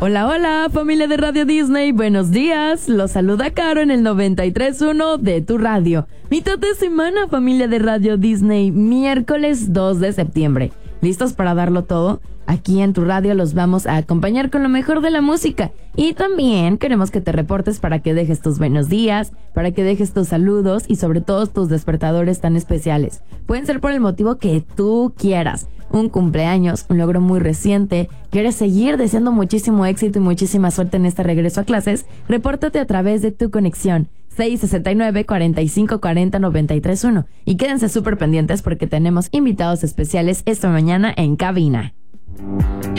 Hola, hola, familia de Radio Disney, buenos días. Los saluda Caro en el 93.1 de tu radio. Mitad de semana, familia de Radio Disney, miércoles 2 de septiembre. ¿Listos para darlo todo? Aquí en tu radio los vamos a acompañar con lo mejor de la música. Y también queremos que te reportes para que dejes tus buenos días, para que dejes tus saludos y sobre todo tus despertadores tan especiales. Pueden ser por el motivo que tú quieras. Un cumpleaños, un logro muy reciente, quieres seguir deseando muchísimo éxito y muchísima suerte en este regreso a clases, repórtate a través de tu conexión 669-4540-931 y quédense súper pendientes porque tenemos invitados especiales esta mañana en cabina.